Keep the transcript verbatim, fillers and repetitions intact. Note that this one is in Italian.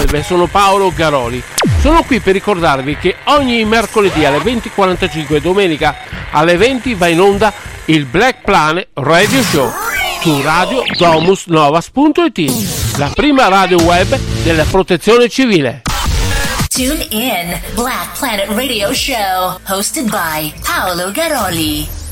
salve, sono Paolo Garoli. Sono qui per ricordarvi che ogni mercoledì alle venti e quarantacinque e domenica alle venti va in onda il Black Planet Radio Show su radio domus novas punto it, la prima radio web della protezione civile. Tune in, Black Planet Radio Show, hosted by Paolo Garoli.